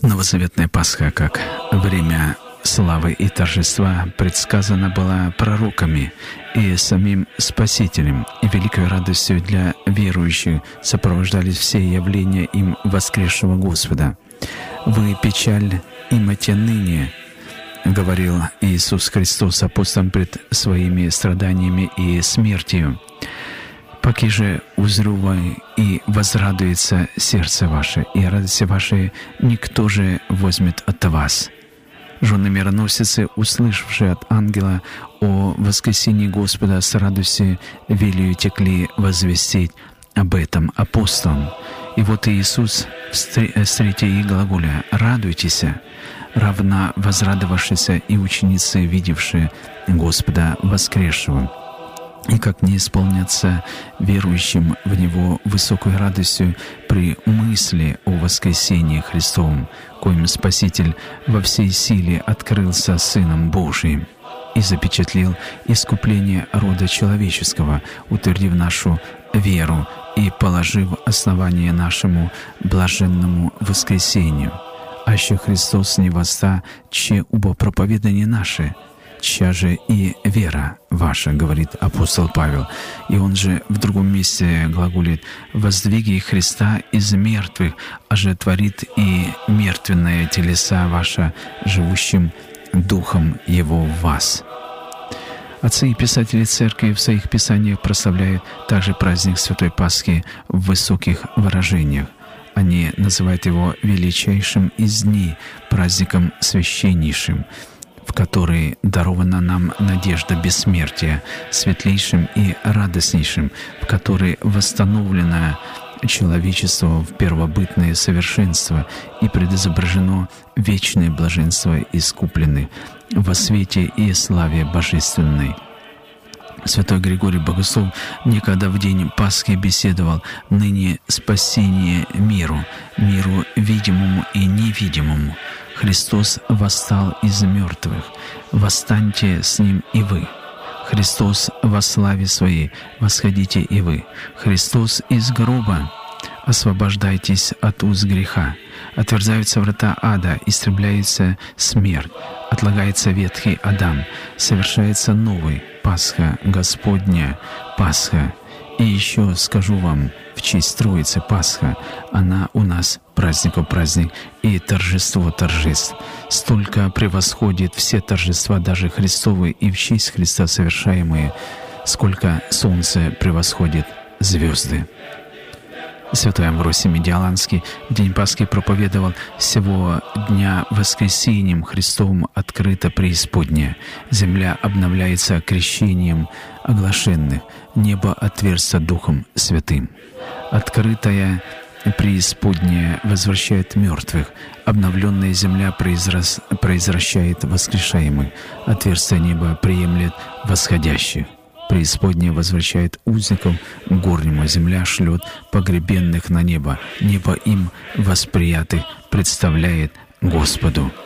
Новозаветная Пасха, как время славы и торжества, предсказана была пророками и самим Спасителем, и великой радостью для верующих сопровождались все явления им воскресшего Господа. «Вы печаль имате ныне», — говорил Иисус Христос апостолам пред своими страданиями и смертью. «Паки же узрю вы, и возрадуется сердце ваше, и радости вашей никто же возьмет от вас». Жены мироносицы, услышавшие от ангела о воскресении Господа, с радостью велию текли возвестить об этом апостолам. И вот Иисус встретя их глаголя: «Радуйтесь», равно возрадовавшиеся и ученицы, видевшие Господа воскресшего. И как не исполняться верующим в Него высокой радостью при мысли о воскресении Христовом, коим Спаситель во всей силе открылся Сыном Божиим и запечатлел искупление рода человеческого, утвердив нашу веру и положив основание нашему блаженному воскресению. Аще Христос не восста, че убо проповедание наше, чья же и вера ваша, говорит апостол Павел. И он же в другом месте глаголит: «Воздвиги Христа из мертвых, ожетворит и мертвенные телеса ваша живущим Духом Его в вас». Отцы и писатели Церкви в своих писаниях прославляют также праздник Святой Пасхи в высоких выражениях. Они называют его величайшим из дней, праздником священнейшим, в который дарована нам надежда бессмертия, светлейшим и радостнейшим, в который восстановлено человечество в первобытное совершенство и предизображено вечное блаженство искуплены во свете и славе божественной. Святой Григорий Богослов некогда в день Пасхи беседовал: «Ныне спасение миру видимому и невидимому. Христос восстал из мертвых, восстаньте с Ним и вы. Христос во славе Своей, восходите и вы. Христос из гроба, освобождайтесь от уз греха. Отверзаются врата ада, истребляется смерть, отлагается ветхий Адам, совершается новый Пасха Господня, Пасха. И еще скажу вам в честь Троицы Пасха, она у нас праздников праздник и торжество торжеств. Столько превосходит все торжества, даже Христовы, и в честь Христа совершаемые, сколько солнце превосходит звезды». Святой Амвросий Медиаланский в день Пасхи проповедовал: «Сего дня воскресением Христовым открыта преисподняя, земля обновляется крещением оглашенных, небо отверзся Духом Святым. Открытая преисподняя возвращает мертвых, обновленная земля произвращает воскрешаемых, отверстие неба приемлет восходящих. Преисподняя возвращает узников к горнему, земля шлет погребенных на небо, небо им восприятых представляет Господу».